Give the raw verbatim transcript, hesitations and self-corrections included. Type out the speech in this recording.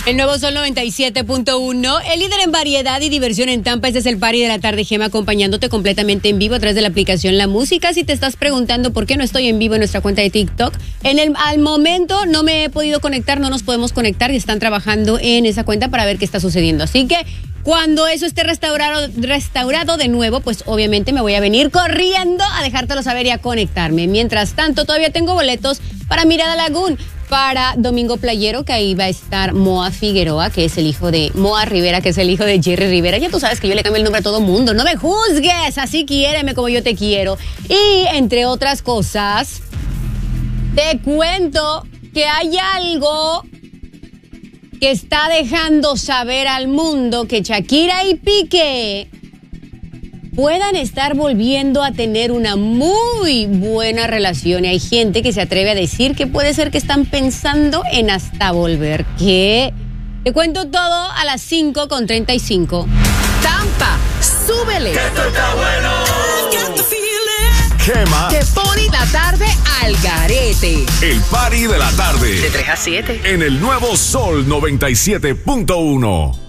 El nuevo Sol noventa y siete punto uno, el líder en variedad y diversión en Tampa. Este es el Party de la Tarde, Gema, acompañándote completamente en vivo a través de la aplicación La Música. Si te estás preguntando por qué no estoy en vivo en nuestra cuenta de TikTok, en el, al momento no me he podido conectar, no nos podemos conectar y están trabajando en esa cuenta para ver qué está sucediendo. Así que cuando eso esté restaurado, restaurado de nuevo, pues obviamente me voy a venir corriendo a dejártelo saber y a conectarme. Mientras tanto, todavía tengo boletos para Mirada Lagoon, para Domingo Playero, que ahí va a estar Moa Figueroa, que es el hijo de Moa Rivera, que es el hijo de Jerry Rivera. Ya tú sabes que yo le cambio el nombre a todo mundo. No me juzgues, así quiéreme como yo te quiero. Y entre otras cosas, te cuento que hay algo que está dejando saber al mundo que Shakira y Piqué puedan estar volviendo a tener una muy buena relación. Y hay gente que se atreve a decir que puede ser que están pensando en hasta volver. ¿Qué? Te cuento todo a las cinco con treinta y cinco. Tampa, súbele. Que esto está bueno. Gema, que pone la tarde al garete. El Party de la Tarde. De tres a siete. En el nuevo Sol noventa y siete punto uno.